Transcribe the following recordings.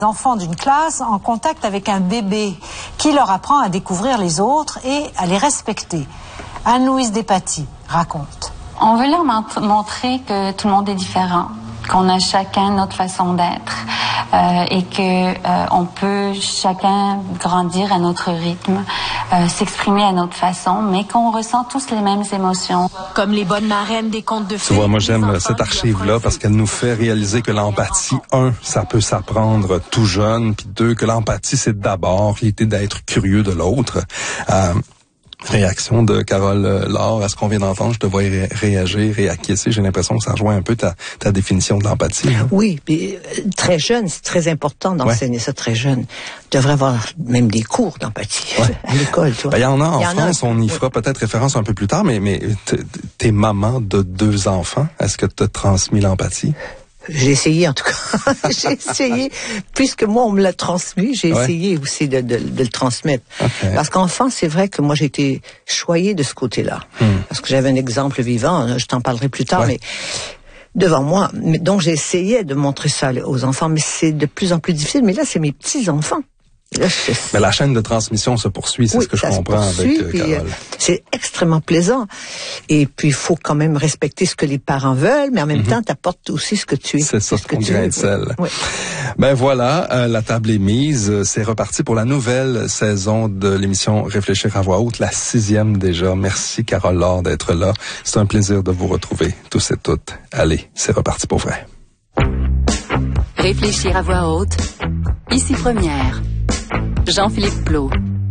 Enfants d'une classe en contact avec un bébé qui leur apprend à découvrir les autres et à les respecter. Anne-Louise Despatie raconte. On veut leur montrer que tout le monde est différent, qu'on a chacun notre façon d'être et que on peut chacun grandir à notre rythme, s'exprimer à notre façon, mais qu'on ressent tous les mêmes émotions. Comme les bonnes marraines des contes de fées. Tu vois, moi j'aime cette archive-là parce qu'elle nous fait réaliser que l'empathie, ça peut s'apprendre tout jeune, puis 2, que l'empathie, c'est d'abord l'idée d'être curieux de l'autre. Réaction de Carole Laure à ce qu'on vient d'entendre, je te vois réagir, réacquiescer. J'ai l'impression que ça rejoint un peu ta définition de l'empathie. Hein? Oui, puis très jeune, c'est très important d'enseigner ça très jeune. Tu devrais avoir même des cours d'empathie à l'école, tu vois. Il y en a en France, on y fera peut-être référence un peu plus tard, mais t'es maman de 2 enfants, est-ce que tu as transmis l'empathie? J'ai essayé, en tout cas. J'ai essayé. Puisque moi, on me l'a transmis, j'ai essayé aussi de le transmettre. Okay. Parce qu'enfant, c'est vrai que moi, j'ai été choyée de ce côté-là. Parce que j'avais un exemple vivant, je t'en parlerai plus tard, mais devant moi. Donc, j'ai essayé de montrer ça aux enfants, mais c'est de plus en plus difficile. Mais là, c'est mes petits-enfants. Mais la chaîne de transmission se poursuit, c'est ce que je comprends avec Carole. C'est extrêmement plaisant. Et puis, il faut quand même respecter ce que les parents veulent, mais en même temps, t'apportes aussi ce que tu es. C'est ça, ce qu'on grain de sel. Ben voilà, la table est mise. C'est reparti pour la nouvelle saison de l'émission Réfléchir à voix haute, la 6e déjà. Merci Carole Laure d'être là. C'est un plaisir de vous retrouver, tous et toutes. Allez, c'est reparti pour vrai. Réfléchir à voix haute, ici Première. Jean-Philippe Plot.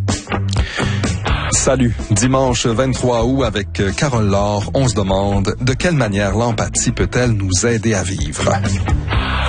Salut. Dimanche 23 août avec Carole Laure, on se demande de quelle manière l'empathie peut-elle nous aider à vivre.